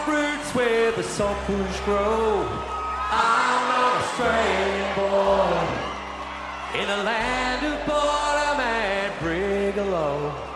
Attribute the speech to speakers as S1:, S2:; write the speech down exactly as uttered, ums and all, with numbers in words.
S1: roots where the sunbush grow. I'm an Australian boy in a land of boredom and brigalow.